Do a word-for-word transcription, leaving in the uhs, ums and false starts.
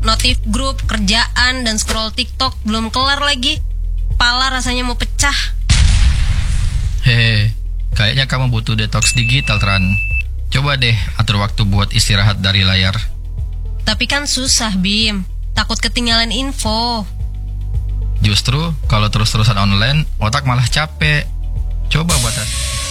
notif grup, kerjaan, dan scroll TikTok belum kelar lagi. Kepala rasanya mau pecah. Hehe, kayaknya kamu butuh detox digital, Tran. Coba deh atur waktu buat istirahat dari layar. Tapi kan susah, Bim. Takut ketinggalan info. Justru kalau terus-terusan online, otak malah capek. Coba batas.